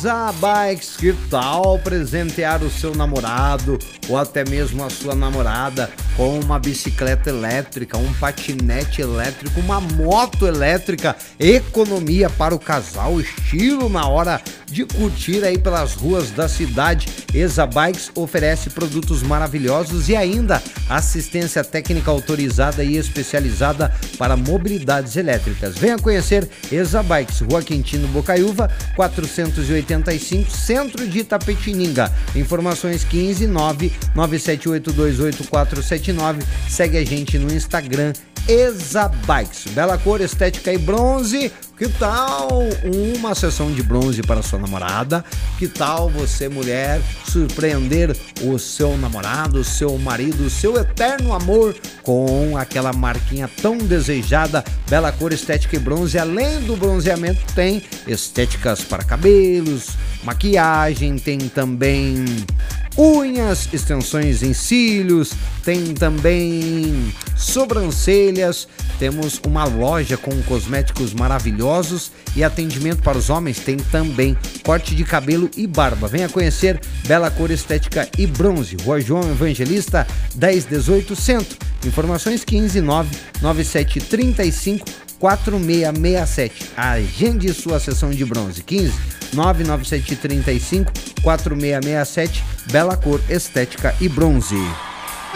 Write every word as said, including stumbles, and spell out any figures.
Eza Bikes, que tal presentear o seu namorado ou até mesmo a sua namorada com uma bicicleta elétrica, um patinete elétrico, uma moto elétrica, economia para o casal, estilo na hora de curtir aí pelas ruas da cidade. Eza Bikes oferece produtos maravilhosos e ainda assistência técnica autorizada e especializada para mobilidades elétricas. Venha conhecer Eza Bikes, Rua Quintino Bocaiúva, quatrocentos e oitenta e cinco, centro de Itapetininga. Informações quinze nove nove sete oito dois oito quatro sete nove. Segue a gente no Instagram, Eza Bikes. Bela cor, estética e bronze. Que tal uma sessão de bronze para sua namorada? Que tal você, mulher, surpreender o seu namorado, o seu marido, o seu eterno amor com aquela marquinha tão desejada? Bela cor, estética e bronze. Além do bronzeamento, tem estéticas para cabelos, maquiagem, tem também unhas, extensões em cílios, tem também sobrancelhas. Temos uma loja com cosméticos maravilhosos e atendimento para os homens. Tem também corte de cabelo e barba. Venha conhecer Bela Cor, Estética e Bronze, Rua João Evangelista dez dezoito, Centro. Informações quinze nove nove sete três cinco quatro seis seis sete. Agende sua sessão de bronze. quinze nove nove sete três cinco quatro seis seis sete. Bela Cor, Estética e Bronze.